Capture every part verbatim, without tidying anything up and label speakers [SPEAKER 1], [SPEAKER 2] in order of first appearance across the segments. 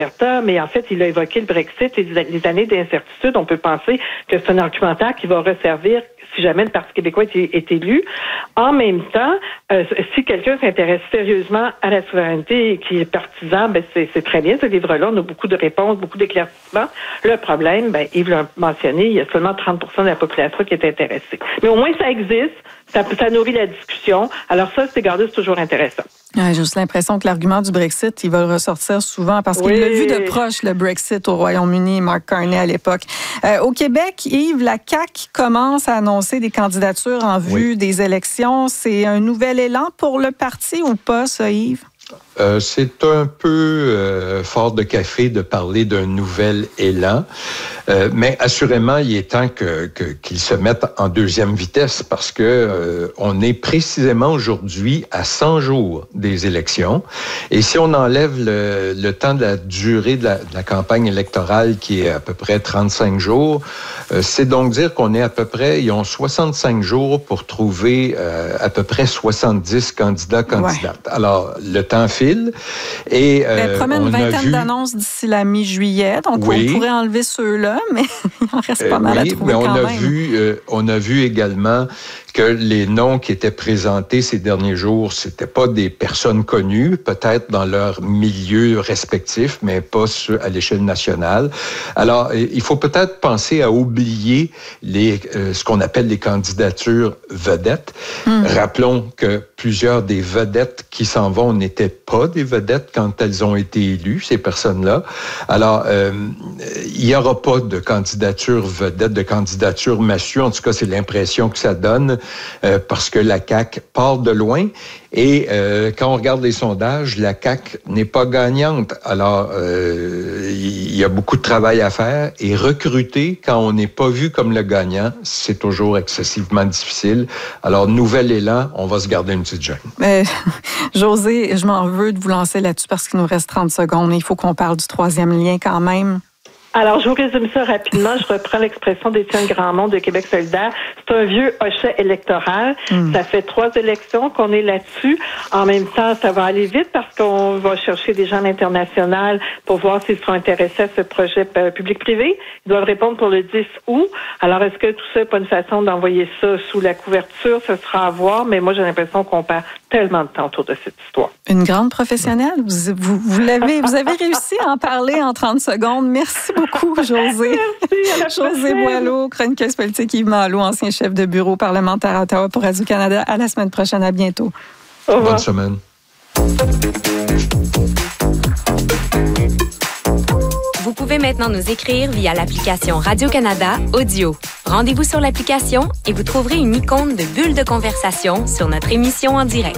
[SPEAKER 1] mais en fait, il a évoqué le Brexit et les années d'incertitude. On peut penser que c'est un argumentaire qui va resservir si jamais le Parti québécois est, est élu. En même temps, euh, si quelqu'un s'intéresse sérieusement à la souveraineté et qui est partisan, ben c'est, c'est très bien. Ce livre-là, on a beaucoup de réponses, beaucoup d'éclaircissements. Le problème, ben, Yves l'a mentionné, il y a seulement trente pour cent de la population qui est intéressée. Mais au moins, ça existe. Ça, ça nourrit la discussion. Alors ça, c'est gardé, c'est toujours intéressant.
[SPEAKER 2] Ouais, j'ai juste l'impression que l'argument du Brexit, il va le ressortir souvent parce qu'il oui. l'a vu de proche, le Brexit au Royaume-Uni, Mark Carney à l'époque. Euh, au Québec, Yves, la C A Q commence à annoncer des candidatures en vue oui. des élections. C'est un nouvel élan pour le parti ou pas, ça, Yves?
[SPEAKER 3] Euh, c'est un peu euh, fort de café de parler d'un nouvel élan, euh, mais assurément, il est temps que, que, qu'ils se mettent en deuxième vitesse parce que euh, on est précisément aujourd'hui à cent jours des élections. Et si on enlève le, le temps de la durée de la, de la campagne électorale qui est à peu près trente-cinq jours, euh, c'est donc dire qu'on est à peu près, ils ont soixante-cinq jours pour trouver euh, à peu près soixante-dix candidats, candidates. Ouais. Alors, le temps file. Et, euh,
[SPEAKER 2] Elle promet une vingtaine vu... d'annonces d'ici la mi-juillet, donc oui. on pourrait enlever ceux-là, mais il en reste pas euh, mal oui, à trouver
[SPEAKER 3] mais on
[SPEAKER 2] quand
[SPEAKER 3] a
[SPEAKER 2] même.
[SPEAKER 3] Vu, euh, on a vu également que les noms qui étaient présentés ces derniers jours, c'était pas des personnes connues, peut-être dans leur milieu respectif, mais pas à l'échelle nationale. Alors, il faut peut-être penser à oublier les, euh, ce qu'on appelle les candidatures vedettes. Hum. Rappelons que plusieurs des vedettes qui s'en vont n'étaient pas des vedettes quand elles ont été élues, ces personnes-là. Alors, euh, il n'y aura pas de candidature vedette, de candidature massue. En tout cas, c'est l'impression que ça donne. Euh, parce que la C A Q part de loin et euh, quand on regarde les sondages, la C A Q n'est pas gagnante. Alors, euh, il y a beaucoup de travail à faire et recruter quand on n'est pas vu comme le gagnant, c'est toujours excessivement difficile. Alors, nouvel élan, on va se garder une petite gêne.
[SPEAKER 2] Mais, Josée, je m'en veux de vous lancer là-dessus parce qu'il nous reste trente secondes. Il faut qu'on parle du troisième lien quand même.
[SPEAKER 1] Alors, je vous résume ça rapidement. Je reprends l'expression d'Étienne Grandmont de Québec solidaire. C'est un vieux hochet électoral. Mmh. Ça fait trois élections qu'on est là-dessus. En même temps, ça va aller vite parce qu'on va chercher des gens à l'international pour voir s'ils seront intéressés à ce projet public-privé. Ils doivent répondre pour le dix août. Alors, est-ce que tout ça n'est pas une façon d'envoyer ça sous la couverture? Ce sera à voir, mais moi, j'ai l'impression qu'on perd tellement de temps autour de cette histoire.
[SPEAKER 2] Une grande professionnelle. Vous, vous, vous, l'avez, vous avez réussi à en parler en trente secondes. Merci beaucoup, Josée.
[SPEAKER 1] Merci.
[SPEAKER 2] Josée Boileau, chroniqueuse politique, Yves Malo, ancien chef de bureau parlementaire à Ottawa pour Radio-Canada. À la semaine prochaine. À bientôt.
[SPEAKER 1] Au revoir.
[SPEAKER 3] Bonne semaine.
[SPEAKER 4] Vous pouvez maintenant nous écrire via l'application Radio-Canada Audio. Rendez-vous sur l'application et vous trouverez une icône de bulle de conversation sur notre émission en direct.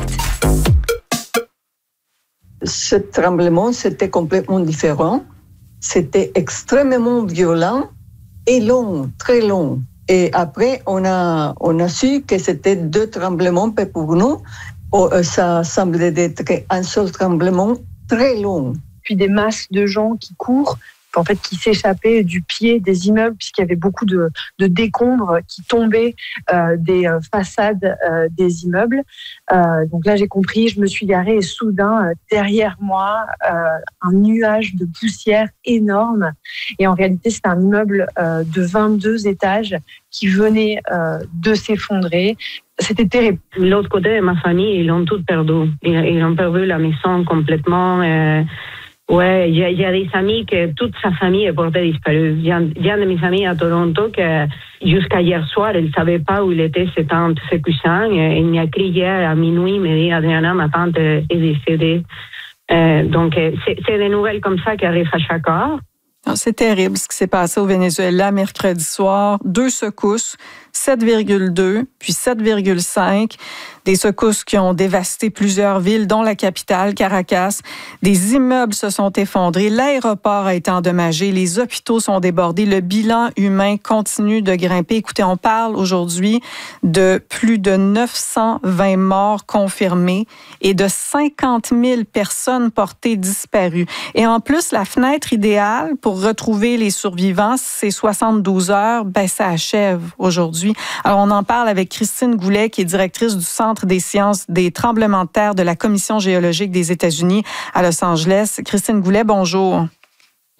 [SPEAKER 5] Ce tremblement, c'était complètement différent. C'était extrêmement violent et long, très long. Et après, on a, on a su que c'était deux tremblements, mais pour nous, ça semblait être un seul tremblement très long.
[SPEAKER 6] Puis des masses de gens qui courent, en fait, qui s'échappaient du pied des immeubles, puisqu'il y avait beaucoup de, de décombres qui tombaient euh, des euh, façades euh, des immeubles. Euh, donc là, j'ai compris, je me suis garée et soudain, euh, derrière moi, euh, un nuage de poussière énorme. Et en réalité, c'était un immeuble euh, de vingt-deux étages qui venait euh, de s'effondrer. C'était terrible.
[SPEAKER 7] L'autre côté de ma famille, ils ont tout perdu. Ils, ils ont perdu la maison complètement. Euh, ouais, il y, y a des amis que toute sa famille est portée disparue. Il y a, y a de mes amis à Toronto que jusqu'à hier soir, ils ne savaient pas où il était ses tantes, ses cousins. Il m'a crié hier à minuit, il m'a dit, Adriana, ma tante est décédée. Euh, donc, c'est, c'est des nouvelles comme ça qui arrivent à chaque heure.
[SPEAKER 2] Non, c'est terrible ce qui s'est passé au Venezuela mercredi soir. Deux secousses, sept virgule deux, puis sept virgule cinq. Des secousses qui ont dévasté plusieurs villes, dont la capitale, Caracas. Des immeubles se sont effondrés. L'aéroport a été endommagé. Les hôpitaux sont débordés. Le bilan humain continue de grimper. Écoutez, on parle aujourd'hui de plus de neuf cent vingt morts confirmés et de cinquante mille personnes portées disparues. Et en plus, la fenêtre idéale pour retrouver les survivants, c'est soixante-douze heures. Ben, ça achève aujourd'hui. Alors, on en parle avec Christine Goulet, qui est directrice du Centre des sciences des tremblements de terre de la Commission géologique des États-Unis à Los Angeles. Christine Goulet, bonjour.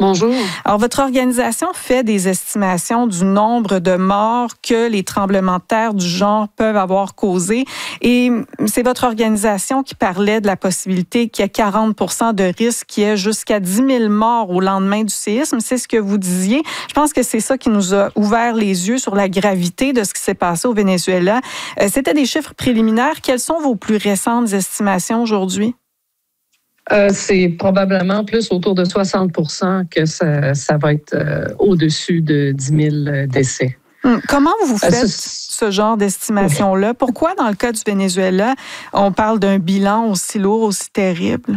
[SPEAKER 8] Bonjour.
[SPEAKER 2] Alors, votre organisation fait des estimations du nombre de morts que les tremblements de terre du genre peuvent avoir causé. Et c'est votre organisation qui parlait de la possibilité qu'il y ait quarante pour cent de risque qu'il y ait jusqu'à dix mille morts au lendemain du séisme. C'est ce que vous disiez. Je pense que c'est ça qui nous a ouvert les yeux sur la gravité de ce qui s'est passé au Venezuela. Euh, c'était des chiffres préliminaires. Quelles sont vos plus récentes estimations aujourd'hui?
[SPEAKER 8] Euh, c'est probablement plus autour de soixante pour cent que ça, ça va être euh, au-dessus de dix mille décès.
[SPEAKER 2] Comment vous faites
[SPEAKER 8] euh,
[SPEAKER 2] ce genre d'estimation-là? Pourquoi, dans le cas du Venezuela, on parle d'un bilan aussi lourd, aussi terrible?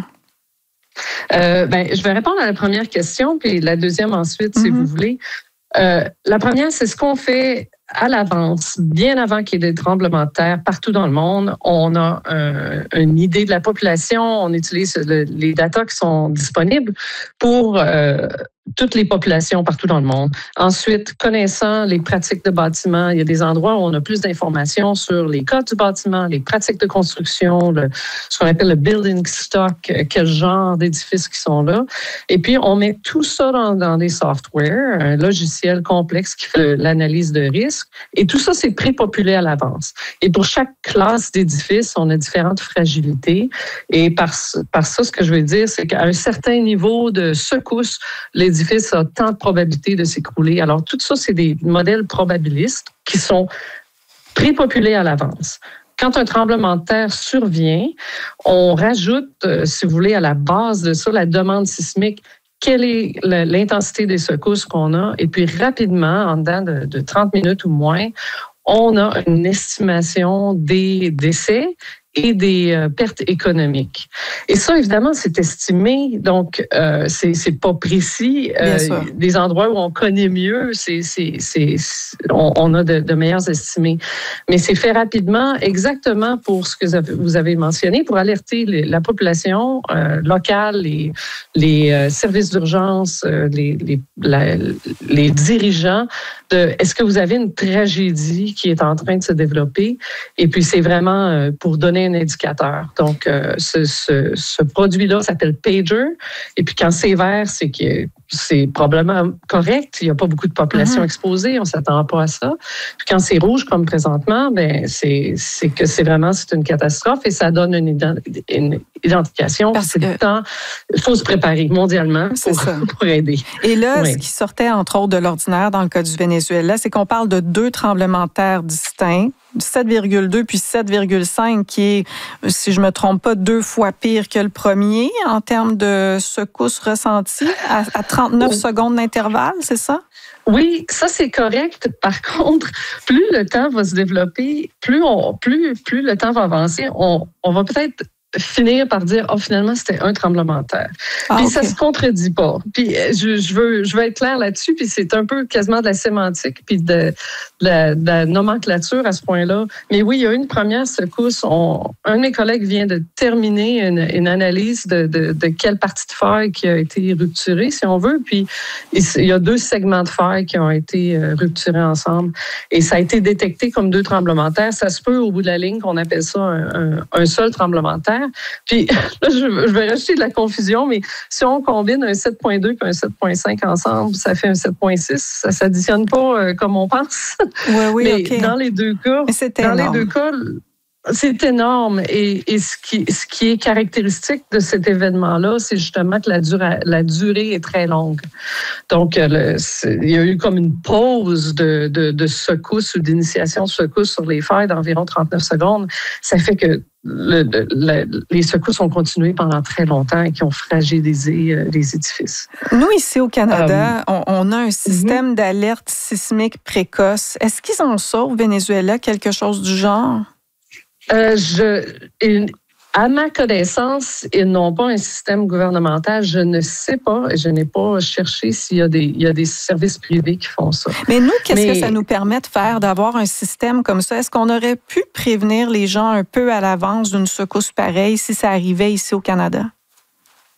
[SPEAKER 8] Euh, ben, je vais répondre à la première question, puis la deuxième ensuite, mm-hmm. si vous voulez. Euh, la première, c'est ce qu'on fait à l'avance, bien avant qu'il y ait des tremblements de terre partout dans le monde. On a euh, une idée de la population, on utilise le, les datas qui sont disponibles pour euh, toutes les populations partout dans le monde. Ensuite, connaissant les pratiques de bâtiment, il y a des endroits où on a plus d'informations sur les codes du bâtiment, les pratiques de construction, le, ce qu'on appelle le building stock, quel genre d'édifices qui sont là. Et puis, on met tout ça dans, dans des softwares, un logiciel complexe qui fait l'analyse de risque. Et tout ça, c'est prépopulé à l'avance. Et pour chaque classe d'édifice, on a différentes fragilités. Et par, par ça, ce que je veux dire, c'est qu'à un certain niveau de secousse, l'édifice a tant de probabilité de s'écrouler. Alors, tout ça, c'est des modèles probabilistes qui sont prépopulés à l'avance. Quand un tremblement de terre survient, on rajoute, si vous voulez, à la base de ça, la demande sismique. Quelle est l'intensité des secousses qu'on a? Et puis, rapidement, en dedans de, de trente minutes ou moins, on a une estimation des décès et des euh, pertes économiques. Et ça, évidemment, c'est estimé, donc euh, c'est, c'est pas précis. Euh, des endroits où on connaît mieux, c'est, c'est, c'est, on, on a de, de meilleurs estimés. Mais c'est fait rapidement, exactement pour ce que vous avez mentionné, pour alerter les, la population euh, locale, les, les euh, services d'urgence, euh, les, les, la, les dirigeants, de est-ce que vous avez une tragédie qui est en train de se développer? Et puis, c'est vraiment euh, pour donner un indicateur. Donc, euh, ce, ce, ce produit-là s'appelle Pager. Et puis, quand c'est vert, c'est que c'est probablement correct. Il n'y a pas beaucoup de population mm-hmm. exposée. On ne s'attend pas à ça. Puis, quand c'est rouge, comme présentement, ben c'est, c'est que c'est vraiment c'est une catastrophe et ça donne une, ident- une identification.
[SPEAKER 2] Parce
[SPEAKER 8] c'est
[SPEAKER 2] que...
[SPEAKER 8] le temps. Il faut se préparer mondialement pour, pour aider.
[SPEAKER 2] Et là,
[SPEAKER 8] oui.
[SPEAKER 2] ce qui sortait, entre autres, de l'ordinaire dans le cas du Venezuela, c'est qu'on parle de deux tremblements de terre distincts. sept virgule deux puis sept virgule cinq qui est, si je me trompe pas, deux fois pire que le premier en termes de secousses ressenties à, à trente-neuf oh. secondes d'intervalle, c'est ça?
[SPEAKER 8] Oui, ça c'est correct. Par contre, plus le temps va se développer, plus on, plus, plus le temps va avancer, on, on va peut-être finir par dire, oh, finalement, c'était un tremblement de terre. Ah, puis okay. ça se contredit pas. Puis je, je, veux, je veux être claire là-dessus, puis c'est un peu quasiment de la sémantique, puis de, de, la, de la nomenclature à ce point-là. Mais oui, il y a eu une première secousse. On, un de mes collègues vient de terminer une, une analyse de, de, de quelle partie de fer qui a été rupturée, si on veut. Puis il y a deux segments de fer qui ont été rupturés ensemble. Et ça a été détecté comme deux tremblements de terre. Ça se peut, au bout de la ligne, qu'on appelle ça un, un, un seul tremblement de terre. Puis là, je, je vais rajouter de la confusion, mais si on combine un sept virgule deux et un sept virgule cinq ensemble, ça fait un sept virgule six. Ça ne s'additionne pas euh, comme on pense.
[SPEAKER 2] Oui, oui,
[SPEAKER 8] mais
[SPEAKER 2] okay.
[SPEAKER 8] dans les deux cas,
[SPEAKER 2] mais c'est
[SPEAKER 8] dans
[SPEAKER 2] énorme.
[SPEAKER 8] les deux cas, c'est énorme. Et, et ce, qui, ce qui est caractéristique de cet événement-là, c'est justement que la durée, la durée est très longue. Donc, le, il y a eu comme une pause de, de, de secousse ou d'initiation de secousse sur les fers d'environ trente-neuf secondes. Ça fait que le, le, les secousses ont continué pendant très longtemps et qui ont fragilisé euh, les édifices.
[SPEAKER 2] Nous, ici au Canada, um, on, on a un système
[SPEAKER 8] mm-hmm.
[SPEAKER 2] d'alerte sismique précoce. Est-ce qu'ils ont ça au Venezuela, quelque chose du genre?
[SPEAKER 8] Euh, je, une, à ma connaissance, ils n'ont pas un système gouvernemental. Je ne sais pas, je n'ai pas cherché s'il y a des, il y a des services privés qui font ça.
[SPEAKER 2] Mais nous, qu'est-ce
[SPEAKER 8] Mais,
[SPEAKER 2] que ça nous permet de faire, d'avoir un système comme ça? Est-ce qu'on aurait pu prévenir les gens un peu à l'avance d'une secousse pareille si ça arrivait ici au Canada?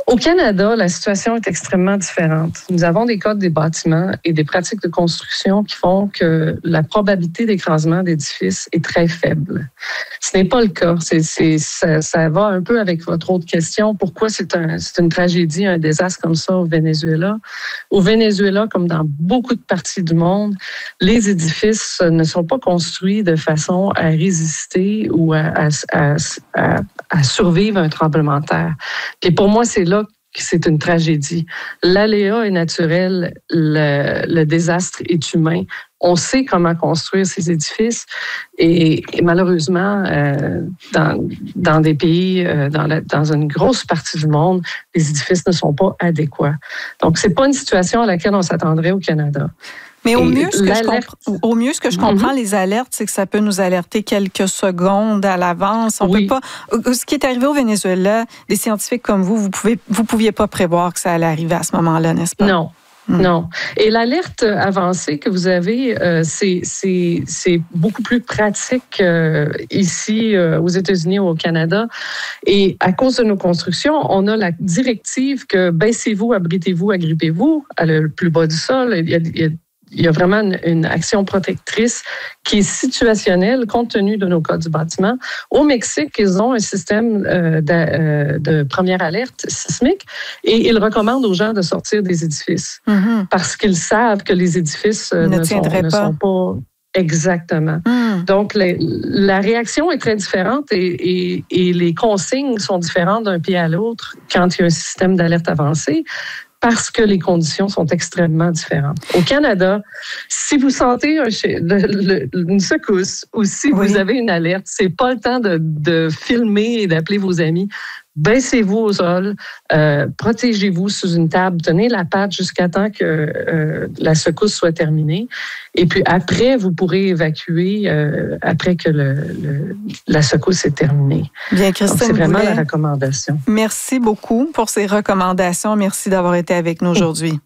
[SPEAKER 8] Au Canada, la situation est extrêmement différente. Nous avons des codes des bâtiments et des pratiques de construction qui font que la probabilité d'écrasement d'édifices est très faible. Ce n'est pas le cas. C'est, c'est, ça, ça va un peu avec votre autre question. Pourquoi c'est, un, c'est une tragédie, un désastre comme ça au Venezuela? Au Venezuela, comme dans beaucoup de parties du monde, les édifices ne sont pas construits de façon à résister ou à, à, à, à, à survivre à un tremblement de terre. Et pour moi, c'est là c'est une tragédie. L'aléa est naturel, le, le désastre est humain. On sait comment construire ces édifices et, et malheureusement, euh, dans, dans des pays, euh, dans, la, dans une grosse partie du monde, les édifices ne sont pas adéquats. Donc, c'est pas une situation à laquelle on s'attendrait au Canada.
[SPEAKER 2] Mais au mieux, ce que je compre- au mieux, ce que je comprends, mm-hmm. les alertes, c'est que ça peut nous alerter quelques secondes à l'avance. On oui. peut pas. Ce qui est arrivé au Venezuela, des scientifiques comme vous, vous pouvez, vous pouviez pas prévoir que ça allait arriver à ce moment-là, n'est-ce pas?
[SPEAKER 8] Non. Mmh. Non. Et l'alerte avancée que vous avez, euh, c'est, c'est, c'est beaucoup plus pratique euh, ici euh, aux États-Unis ou au Canada. Et à cause de nos constructions, on a la directive que baissez-vous, abritez-vous, agrippez-vous à le plus bas du sol. Il y a, il y a Il y a vraiment une, une action protectrice qui est situationnelle compte tenu de nos codes du bâtiment. Au Mexique, ils ont un système euh, de, euh, de première alerte sismique et ils recommandent aux gens de sortir des édifices mm-hmm. parce qu'ils savent que les édifices euh, ne, ne, sont, ne sont pas... Exactement. Mm. Donc, les, la réaction est très différente et, et, et les consignes sont différentes d'un pays à l'autre quand il y a un système d'alerte avancé. Parce que les conditions sont extrêmement différentes. Au Canada, si vous sentez un, le, le, une secousse ou si oui. vous avez une alerte, c'est pas le temps de, de filmer et d'appeler vos amis. Baissez-vous au sol, euh, protégez-vous sous une table, tenez la patte jusqu'à temps que euh, la secousse soit terminée. Et puis après, vous pourrez évacuer euh, après que le, le, la secousse est terminée.
[SPEAKER 2] Bien, Christine,
[SPEAKER 8] donc, c'est vraiment
[SPEAKER 2] Boulet,
[SPEAKER 8] la recommandation.
[SPEAKER 2] Merci beaucoup pour ces recommandations. Merci d'avoir été avec nous aujourd'hui.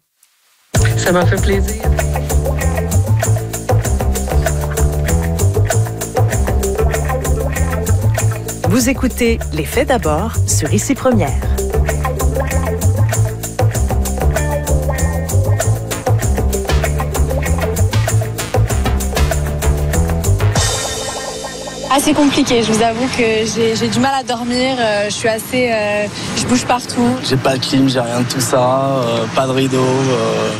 [SPEAKER 8] Ça m'a fait plaisir.
[SPEAKER 9] Vous écoutez Les Faits d'abord sur Ici Première.
[SPEAKER 10] Assez compliqué, je vous avoue que j'ai, j'ai du mal à dormir, euh, je suis assez... Euh, je bouge partout.
[SPEAKER 11] J'ai pas de clim, j'ai rien de tout ça, euh, pas de rideau... Euh...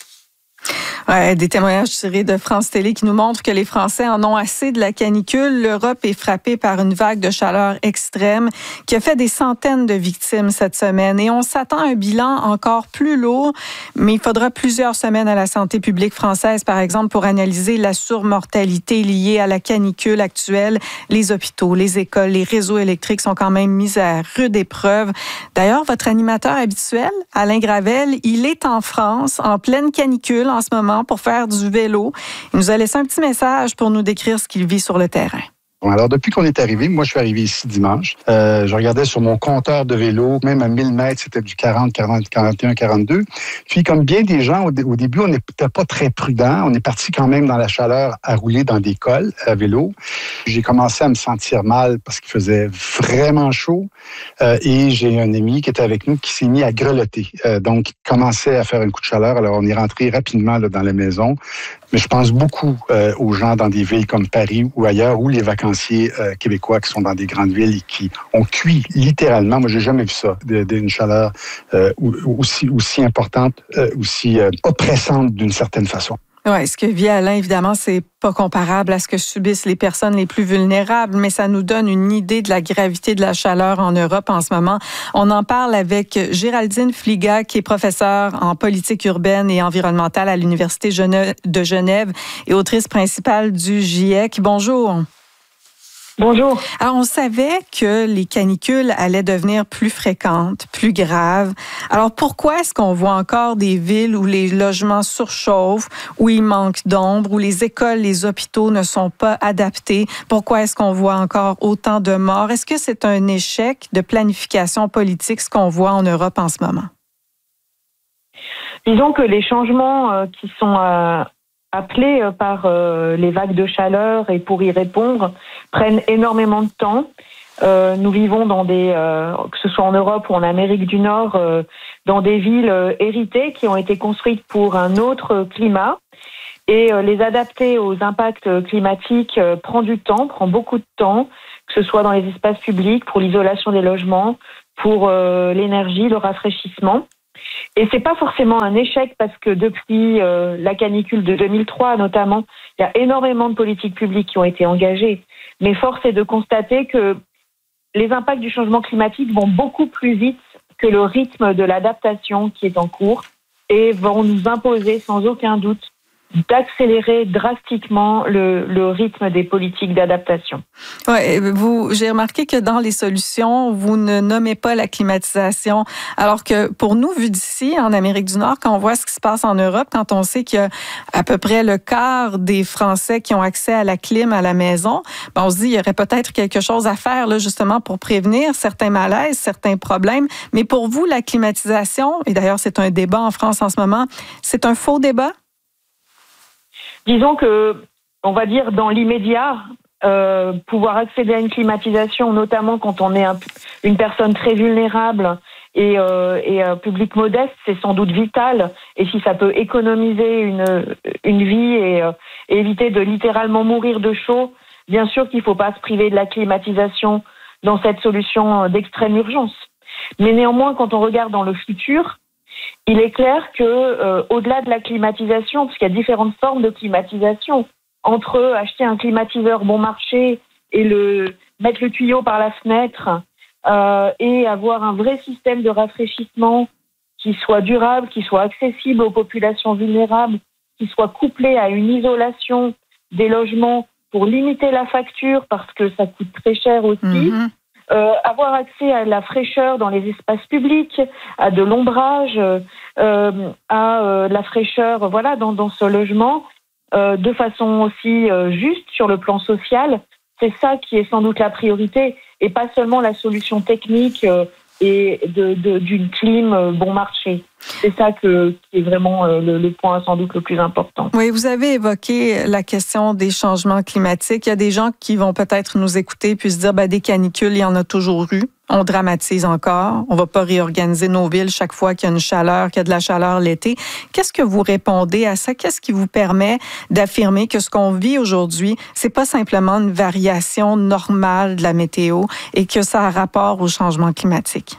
[SPEAKER 2] Ouais, des témoignages tirés de France Télé qui nous montrent que les Français en ont assez de la canicule. L'Europe est frappée par une vague de chaleur extrême qui a fait des centaines de victimes cette semaine. Et on s'attend à un bilan encore plus lourd, mais il faudra plusieurs semaines à la santé publique française, par exemple, pour analyser la surmortalité liée à la canicule actuelle. Les hôpitaux, les écoles, les réseaux électriques sont quand même mis à rude épreuve. D'ailleurs, votre animateur habituel, Alain Gravel, il est en France, en pleine canicule en ce moment, pour faire du vélo. Il nous a laissé un petit message pour nous décrire ce qu'il vit sur le terrain.
[SPEAKER 12] Alors, depuis qu'on est arrivé, moi, je suis arrivé ici dimanche. Euh, je regardais sur mon compteur de vélo, même à mille mètres, c'était du quarante, quarante, quarante et un, quarante-deux. Puis, comme bien des gens, au, d- au début, on n'était pas très prudent. On est parti quand même dans la chaleur à rouler dans des cols à vélo. J'ai commencé à me sentir mal parce qu'il faisait vraiment chaud. Euh, et j'ai un ami qui était avec nous qui s'est mis à grelotter. Euh, donc, il commençait à faire un coup de chaleur. Alors, on est rentré rapidement là, dans la maison. Mais je pense beaucoup euh, aux gens dans des villes comme Paris ou ailleurs, ou les vacanciers euh, québécois qui sont dans des grandes villes et qui ont cuit littéralement. Moi, j'ai jamais vu ça, d'une chaleur euh, aussi, aussi importante, euh, aussi euh, oppressante d'une certaine façon.
[SPEAKER 2] Oui, ce que vit Alain, évidemment, c'est pas comparable à ce que subissent les personnes les plus vulnérables, mais ça nous donne une idée de la gravité de la chaleur en Europe en ce moment. On en parle avec Géraldine Fliga, qui est professeure en politique urbaine et environnementale à l'Université de Genève et autrice principale du GIEC. Bonjour.
[SPEAKER 1] Bonjour.
[SPEAKER 2] Alors, on savait que les canicules allaient devenir plus fréquentes, plus graves. Alors, pourquoi est-ce qu'on voit encore des villes où les logements surchauffent, où il manque d'ombre, où les écoles, les hôpitaux ne sont pas adaptés? Pourquoi est-ce qu'on voit encore autant de morts? Est-ce que c'est un échec de planification politique, ce qu'on voit en Europe en ce moment?
[SPEAKER 1] Disons que les changements euh, qui sont... Euh appelés par euh, les vagues de chaleur et pour y répondre prennent énormément de temps.
[SPEAKER 13] Euh, nous vivons dans des, euh, que ce soit en Europe ou en Amérique du Nord, euh, dans des villes euh, héritées qui ont été construites pour un autre climat. Et euh, les adapter aux impacts climatiques euh, prend du temps, prend beaucoup de temps, que ce soit dans les espaces publics, pour l'isolation des logements, pour euh, l'énergie, le rafraîchissement. Et c'est pas forcément un échec parce que depuis euh, la canicule de deux mille trois notamment, il y a énormément de politiques publiques qui ont été engagées. Mais force est de constater que les impacts du changement climatique vont beaucoup plus vite que le rythme de l'adaptation qui est en cours et vont nous imposer sans aucun doute d'accélérer drastiquement le, le rythme des politiques d'adaptation.
[SPEAKER 2] Ouais, vous, j'ai remarqué que dans les solutions, vous ne nommez pas la climatisation, alors que pour nous, vu d'ici, en Amérique du Nord, quand on voit ce qui se passe en Europe, quand on sait qu'il y a à peu près le quart des Français qui ont accès à la clim à la maison, ben on se dit il y aurait peut-être quelque chose à faire là justement pour prévenir certains malaises, certains problèmes. Mais pour vous, la climatisation, et d'ailleurs c'est un débat en France en ce moment, c'est un faux débat?
[SPEAKER 13] Disons que, on va dire, dans l'immédiat, euh, pouvoir accéder à une climatisation, notamment quand on est un, une personne très vulnérable et, euh, et un public modeste, c'est sans doute vital. Et si ça peut économiser une, une vie et, euh, et éviter de littéralement mourir de chaud, bien sûr qu'il ne faut pas se priver de la climatisation dans cette solution d'extrême urgence. Mais néanmoins, quand on regarde dans le futur, il est clair que, euh, au-delà de la climatisation, parce qu'il y a différentes formes de climatisation, entre acheter un climatiseur bon marché et le mettre le tuyau par la fenêtre euh, et avoir un vrai système de rafraîchissement qui soit durable, qui soit accessible aux populations vulnérables, qui soit couplé à une isolation des logements pour limiter la facture parce que ça coûte très cher aussi. Mmh. Euh, avoir accès à la fraîcheur dans les espaces publics, à de l'ombrage, euh, à euh, la fraîcheur, voilà, dans, dans ce logement, euh, de façon aussi euh, juste sur le plan social, c'est ça qui est sans doute la priorité, et pas seulement la solution technique euh, et de, de, d'une clim euh, bon marché. C'est ça que, qui est vraiment euh, le, le point sans doute le plus important.
[SPEAKER 2] Oui, vous avez évoqué la question des changements climatiques. Il y a des gens qui vont peut-être nous écouter puis se dire, ben, des canicules, il y en a toujours eu. On dramatise encore. On va pas réorganiser nos villes chaque fois qu'il y a une chaleur, qu'il y a de la chaleur l'été. Qu'est-ce que vous répondez à ça? Qu'est-ce qui vous permet d'affirmer que ce qu'on vit aujourd'hui, c'est pas simplement une variation normale de la météo et que ça a rapport au changement climatique?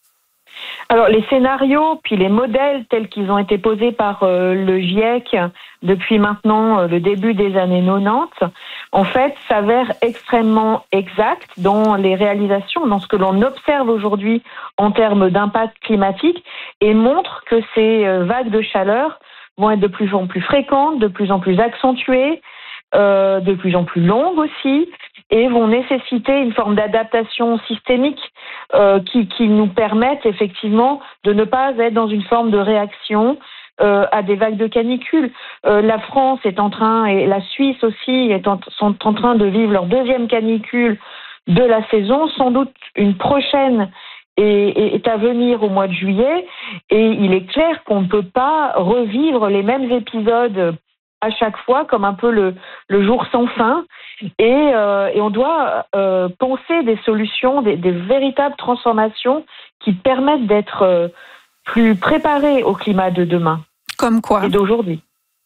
[SPEAKER 13] Alors, les scénarios, puis les modèles tels qu'ils ont été posés par euh, le GIEC depuis maintenant euh, le début des années quatre-vingt-dix, en fait, s'avèrent extrêmement exacts dans les réalisations, dans ce que l'on observe aujourd'hui en termes d'impact climatique, et montrent que ces euh, vagues de chaleur vont être de plus en plus fréquentes, de plus en plus accentuées, euh, de plus en plus longues aussi, et vont nécessiter une forme d'adaptation systémique euh, qui, qui nous permette effectivement de ne pas être dans une forme de réaction euh, à des vagues de canicule. Euh, la France est en train, et la Suisse aussi, est en, sont en train de vivre leur deuxième canicule de la saison. Sans doute une prochaine est, est à venir au mois de juillet, et il est clair qu'on ne peut pas revivre les mêmes épisodes à chaque fois, comme un peu le, le jour sans fin. Et, euh, et on doit euh, penser des solutions, des, des véritables transformations qui permettent d'être euh, plus préparés au climat de demain.
[SPEAKER 2] Comme quoi? Et
[SPEAKER 13] d'aujourd'hui.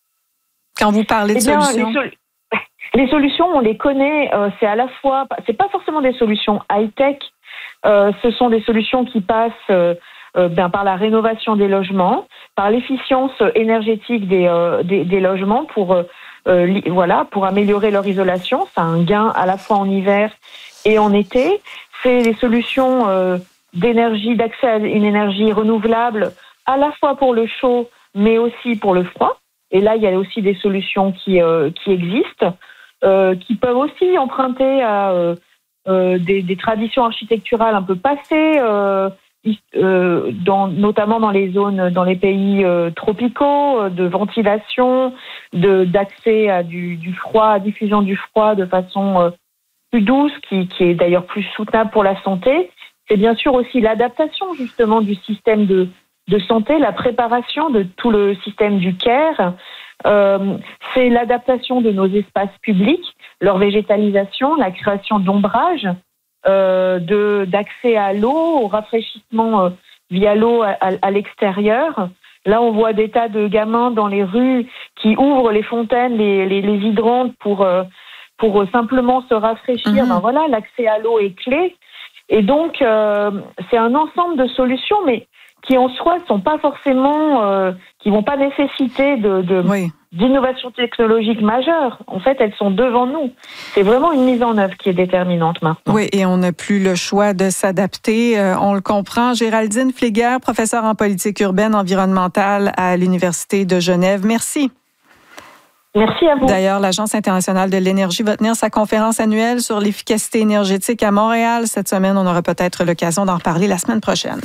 [SPEAKER 2] Quand vous parlez de
[SPEAKER 13] eh bien,
[SPEAKER 2] solutions?
[SPEAKER 13] Les, sol- les solutions, on les connaît. Euh, c'est à la fois, c'est pas forcément des solutions high-tech. Euh, ce sont des solutions qui passent euh, euh, ben, par la rénovation des logements, par l'efficience énergétique des, euh, des, des logements pour euh, euh, li, voilà pour améliorer leur isolation. Ça a un gain à la fois en hiver et en été. C'est des solutions euh, d'énergie, d'accès à une énergie renouvelable, à la fois pour le chaud, mais aussi pour le froid. Et là, il y a aussi des solutions qui euh, qui existent, euh, qui peuvent aussi emprunter à euh, euh, des, des traditions architecturales un peu passées. Euh, Euh, dans, notamment dans les zones, dans les pays euh, tropicaux, euh, de ventilation, de, d'accès à du, du froid, à diffusion du froid de façon euh, plus douce, qui, qui est d'ailleurs plus soutenable pour la santé. C'est bien sûr aussi l'adaptation justement du système de, de santé, la préparation de tout le système du care. Euh, c'est l'adaptation de nos espaces publics, leur végétalisation, la création d'ombrages. euh, de d'accès à l'eau, au rafraîchissement euh, via l'eau à, à, à l'extérieur. Là, on voit des tas de gamins dans les rues qui ouvrent les fontaines, les, les, les hydrantes pour euh, pour simplement se rafraîchir. Mmh. Ben voilà, l'accès à l'eau est clé. Et donc, euh, c'est un ensemble de solutions, mais qui en soi ne sont pas forcément, euh, qui vont pas nécessiter de, de oui. d'innovation technologique majeure. En fait, elles sont devant nous. C'est vraiment une mise en œuvre qui est déterminante maintenant.
[SPEAKER 2] Oui, et on n'a plus le choix de s'adapter. Euh, on le comprend. Géraldine Fléguer, professeure en politique urbaine environnementale à l'Université de Genève. Merci.
[SPEAKER 13] Merci à vous.
[SPEAKER 2] D'ailleurs, l'Agence internationale de l'énergie va tenir sa conférence annuelle sur l'efficacité énergétique à Montréal cette semaine. On aura peut-être l'occasion d'en reparler la semaine prochaine.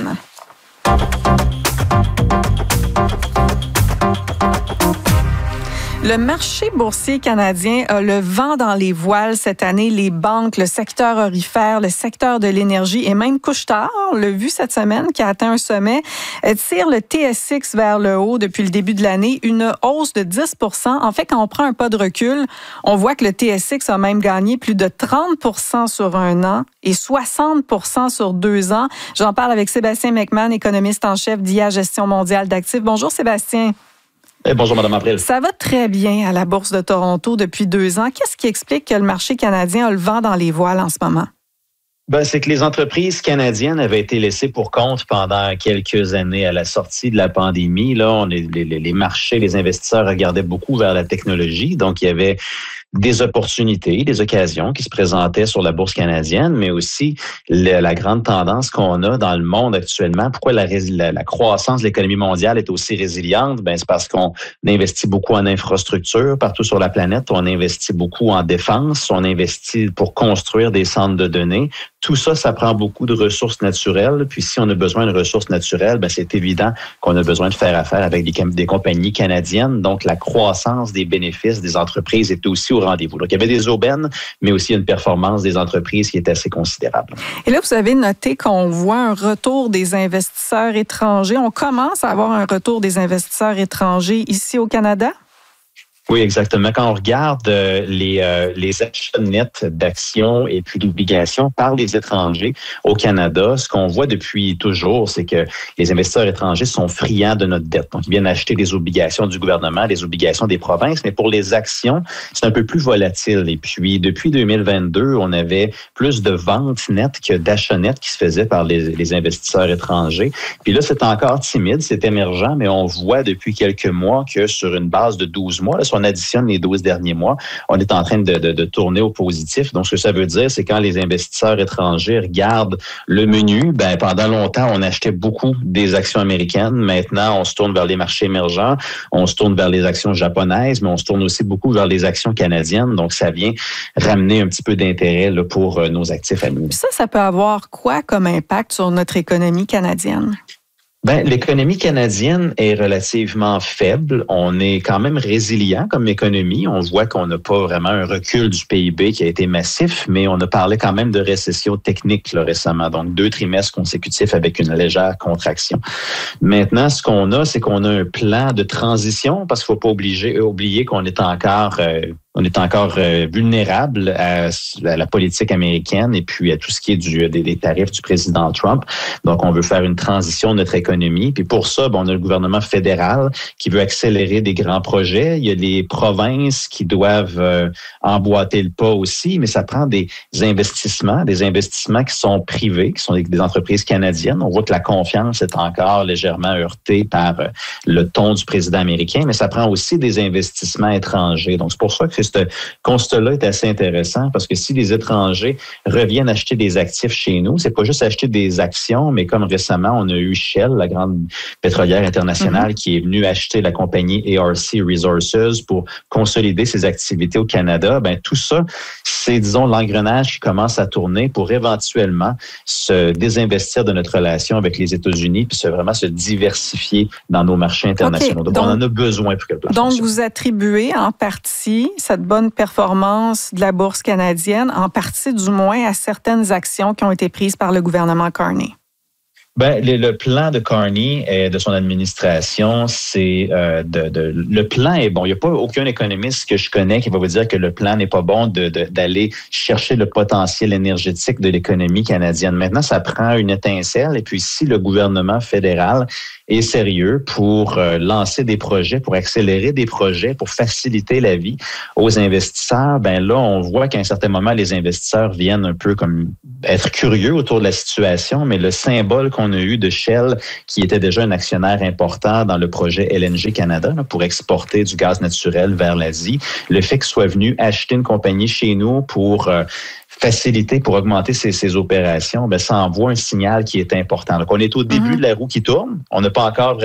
[SPEAKER 2] Le marché boursier canadien a le vent dans les voiles cette année. Les banques, le secteur aurifère, le secteur de l'énergie et même Couche-Tard, on l'a vu cette semaine, qui a atteint un sommet, tire le T S X vers le haut depuis le début de l'année, une hausse de dix pour cent. En fait, quand on prend un pas de recul, on voit que le T S X a même gagné plus de trente pour cent sur un an et soixante pour cent sur deux ans. J'en parle avec Sébastien McMahon, économiste en chef d'I A Gestion mondiale d'actifs. Bonjour Sébastien.
[SPEAKER 14] Hey, bonjour, Mme April.
[SPEAKER 2] Ça va très bien à la Bourse de Toronto depuis deux ans. Qu'est-ce qui explique que le marché canadien a le vent dans les voiles en ce moment?
[SPEAKER 14] Ben, c'est que les entreprises canadiennes avaient été laissées pour compte pendant quelques années à la sortie de la pandémie. Là, on est, les, les marchés, les investisseurs regardaient beaucoup vers la technologie. Donc, il y avait des opportunités, des occasions qui se présentaient sur la bourse canadienne, mais aussi le, la grande tendance qu'on a dans le monde actuellement. Pourquoi la, la, la croissance de l'économie mondiale est aussi résiliente? Ben, c'est parce qu'on investit beaucoup en infrastructure partout sur la planète. On investit beaucoup en défense. On investit pour construire des centres de données. Tout ça, ça prend beaucoup de ressources naturelles. Puis si on a besoin de ressources naturelles, ben c'est évident qu'on a besoin de faire affaire avec des, des compagnies canadiennes. Donc, la croissance des bénéfices des entreprises est aussi au rendez-vous. Donc, il y avait des aubaines, mais aussi une performance des entreprises qui est assez considérable.
[SPEAKER 2] Et là, vous avez noté qu'on voit un retour des investisseurs étrangers. On commence à avoir un retour des investisseurs étrangers ici au Canada?
[SPEAKER 14] Oui, exactement. Quand on regarde euh, les, euh, les achats nets d'actions et puis d'obligations par les étrangers au Canada, ce qu'on voit depuis toujours, c'est que les investisseurs étrangers sont friands de notre dette. Donc, ils viennent acheter des obligations du gouvernement, des obligations des provinces, mais pour les actions, c'est un peu plus volatile. Et puis, depuis deux mille vingt-deux, on avait plus de ventes nettes que d'achats nets qui se faisaient par les, les investisseurs étrangers. Puis là, c'est encore timide, c'est émergent, mais on voit depuis quelques mois que sur une base de douze mois, là, sur on additionne les douze derniers mois, on est en train de, de, de tourner au positif. Donc, ce que ça veut dire, c'est quand les investisseurs étrangers regardent le menu, ben pendant longtemps, on achetait beaucoup des actions américaines. Maintenant, on se tourne vers les marchés émergents, on se tourne vers les actions japonaises, mais on se tourne aussi beaucoup vers les actions canadiennes. Donc, ça vient ramener un petit peu d'intérêt là, pour euh, nos actifs à nous.
[SPEAKER 2] Ça, ça peut avoir quoi comme impact sur notre économie canadienne?
[SPEAKER 14] Ben, l'économie canadienne est relativement faible. On est quand même résilient comme économie. On voit qu'on n'a pas vraiment un recul du P I B qui a été massif, mais on a parlé quand même de récession technique là, récemment. Donc, deux trimestres consécutifs avec une légère contraction. Maintenant, ce qu'on a, c'est qu'on a un plan de transition parce qu'il ne faut pas obliger, oublier qu'on est encore... Euh, On est encore euh, vulnérable à, à la politique américaine et puis à tout ce qui est du, des, des tarifs du président Trump. Donc, on veut faire une transition de notre économie. Puis pour ça, bon, on a le gouvernement fédéral qui veut accélérer des grands projets. Il y a les provinces qui doivent euh, emboîter le pas aussi, mais ça prend des investissements, des investissements qui sont privés, qui sont des, des entreprises canadiennes. On voit que la confiance est encore légèrement heurtée par euh, le ton du président américain, mais ça prend aussi des investissements étrangers. Donc, c'est pour ça que c'est ce constat-là est assez intéressant parce que si les étrangers reviennent acheter des actifs chez nous, c'est pas juste acheter des actions, mais comme récemment, on a eu Shell, la grande pétrolière internationale, mm-hmm. qui est venue acheter la compagnie A R C Resources pour consolider ses activités au Canada. Ben tout ça, c'est, disons, l'engrenage qui commence à tourner pour éventuellement se désinvestir de notre relation avec les États-Unis puis se, vraiment se diversifier dans nos marchés internationaux. Okay. Donc, donc, on en a besoin pour que le plan
[SPEAKER 2] Donc,
[SPEAKER 14] fonctionne.
[SPEAKER 2] Vous attribuez en partie cette bonne performance de la bourse canadienne, en partie du moins à certaines actions qui ont été prises par le gouvernement Carney.
[SPEAKER 14] Ben, le, le plan de Carney et de son administration, c'est euh, de, de le plan est bon. Il n'y a pas aucun économiste que je connais qui va vous dire que le plan n'est pas bon de, de, d'aller chercher le potentiel énergétique de l'économie canadienne. Maintenant, ça prend une étincelle. Et puis, si le gouvernement fédéral est sérieux pour euh, lancer des projets, pour accélérer des projets, pour faciliter la vie aux investisseurs, ben là, on voit qu'à un certain moment, les investisseurs viennent un peu comme être curieux autour de la situation, mais le symbole qu'on a eu de Shell, qui était déjà un actionnaire important dans le projet L N G Canada là, pour exporter du gaz naturel vers l'Asie, le fait qu'il soit venu acheter une compagnie chez nous pour euh, faciliter, pour augmenter ses, ses opérations, ben, ça envoie un signal qui est important. Donc, on est au début mm-hmm. de la roue qui tourne. On n'a pas encore